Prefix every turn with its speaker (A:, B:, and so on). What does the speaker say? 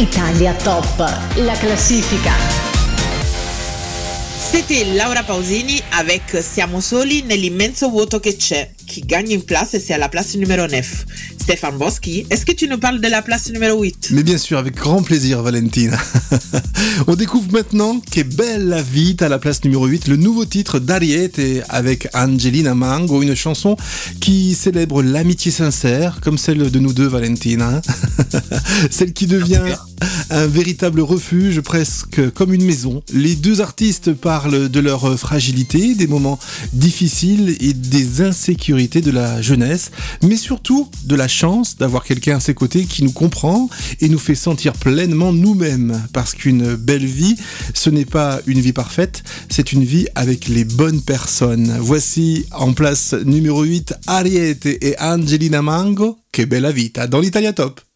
A: Italia Top, la classifica.
B: C'était Laura Pausini avec Siamo soli nell'immenso vuoto che c'è, qui gagne une place et c'est à la place numéro 9. Stéphane Boschi, est-ce que tu nous parles de la place numéro 8?
C: Mais bien sûr, avec grand plaisir, Valentina. On découvre maintenant Che bella vita à la place numéro 8, le nouveau titre d'Ariete avec Angelina Mango, une chanson qui célèbre l'amitié sincère, comme celle de nous deux, Valentina. Celle qui devient un véritable refuge, presque comme une maison. Les deux artistes parlent de leur fragilité, des moments difficiles et des insécurités de la jeunesse, mais surtout de la chance d'avoir quelqu'un à ses côtés qui nous comprend et nous fait sentir pleinement nous-mêmes. Parce qu'une belle vie, ce n'est pas une vie parfaite, c'est une vie avec les bonnes personnes. Voici en place numéro 8, Ariete et Angelina Mango, Che bella vita, dans l'Italia Top.